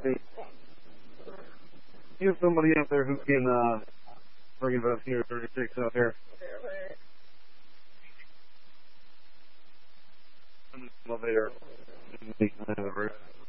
coffee. You have somebody out there who can bring us here 36 out there. Elevator.